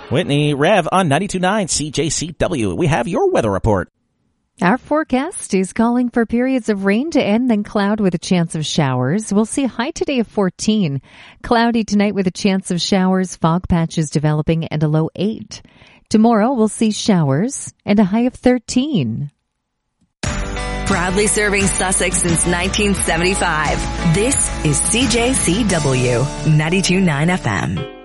Whitney, Rev on 92.9 CJCW. We have your weather report. Our forecast is calling for periods of rain to end, then cloud with a chance of showers. We'll see a high today of 14. Cloudy tonight with a chance of showers, fog patches developing, and a low 8. Tomorrow we'll see showers and a high of 13. Proudly serving Sussex since 1975. This is CJCW 92.9 FM.